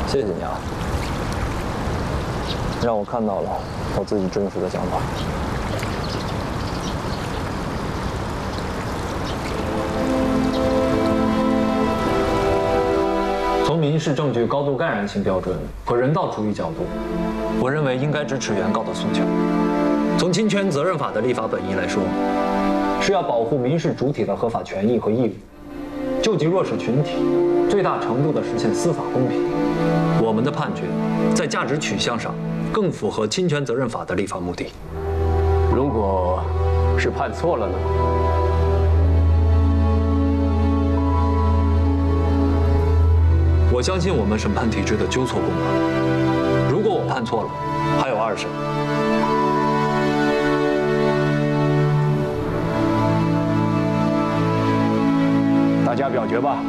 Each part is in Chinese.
谢谢你啊，让我看到了我自己真实的想法。从民事证据高度感染性标准和人道主义角度，我认为应该支持原告的诉求。从侵权责任法的立法本意来说，是要保护民事主体的合法权益和义务，救济弱势群体，最大程度地实现司法公平。我们的判决在价值取向上更符合侵权责任法的立法目的。 如果是判错了呢？ 我相信我们审判体制的纠错公正。如果我判错了，还有2审。 大家表决吧。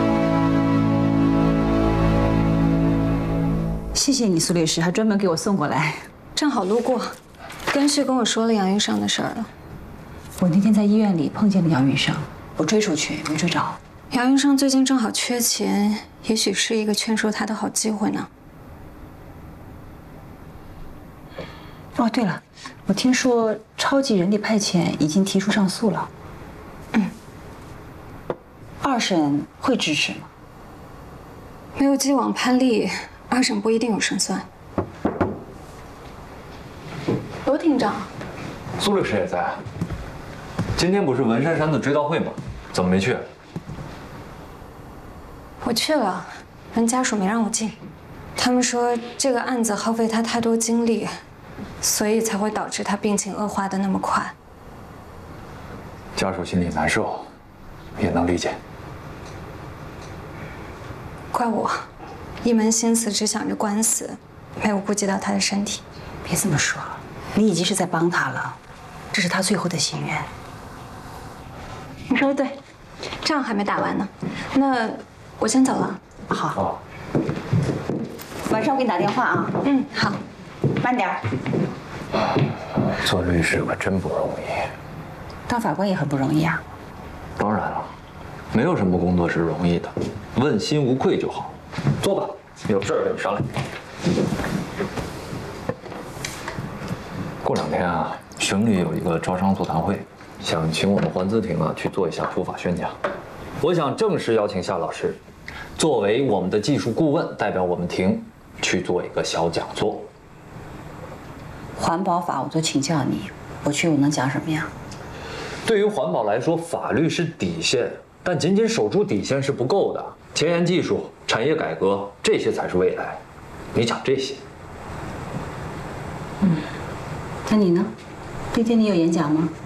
谢谢你，苏律师，还专门给我送过来。 正好路过，根旭跟我说了杨云上的事儿了。 我那天在医院里碰见了杨云上，我追出去没追着。 杨云上最近正好缺钱，也许是一个劝说他的好机会呢。 哦，对了，我听说超级人力派遣已经提出上诉了。2审会支持吗？ 没有既往判例，2审不一定有胜算。罗庭长， 苏律师也在。今天不是文珊珊的追悼会吗？怎么没去？ 我去了，人家属没让我进。他们说这个案子耗费他太多精力，所以才会导致他病情恶化的那么快。 家属心里难受，也能理解。 怪我，一门心思只想着官司，没有顾及到他的身体。 别这么说，你已经是在帮他了，这是他最后的心愿。 你说的对，仗还没打完呢。那我先走了。 好。晚上我给你打电话啊。 好。 慢点儿。 做律师可真不容易。 当法官也很不容易啊。 当然了，没有什么工作是容易的，问心无愧就好。坐吧，有事儿跟你商量。过2天啊，省里有一个招商座谈会，想请我们环资庭啊去做一下普法宣讲。我想正式邀请夏老师，作为我们的技术顾问，代表我们庭去做一个小讲座。 环保法我都请教你，我去我能讲什么呀？ 对于环保来说，法律是底线，但仅仅守住底线是不够的。前沿技术、产业改革，这些才是未来。你讲这些。 那你呢？那天你有演讲吗？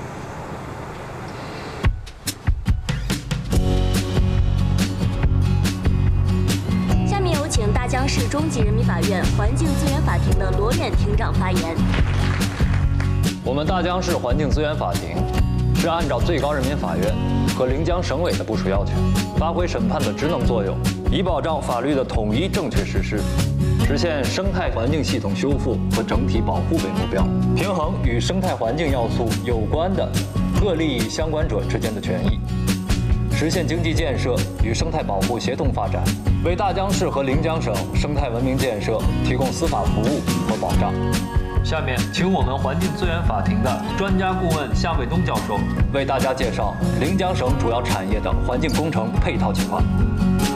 下面有请大江市中级人民法院环境资源法庭的罗远庭长发言。 我们大江市环境资源法庭是按照最高人民法院和临江省委的部署要求，发挥审判的职能作用，以保障法律的统一正确实施，实现生态环境系统修复和整体保护为目标，平衡与生态环境要素有关的各利益相关者之间的权益，实现经济建设与生态保护协同发展，为大江市和临江省生态文明建设提供司法服务和保障。下面，请我们环境资源法庭的专家顾问夏卫东教授为大家介绍临江省主要产业的环境工程配套情况。